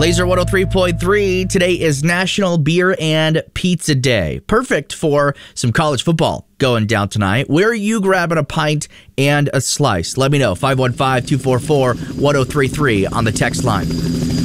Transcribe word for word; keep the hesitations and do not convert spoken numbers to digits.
Laser one oh three point three. Today is National Beer and Pizza Day. Perfect for some college football going down tonight. Where are you grabbing a pint and a slice? Let me know. five one five, two four four, one oh three three on the text line.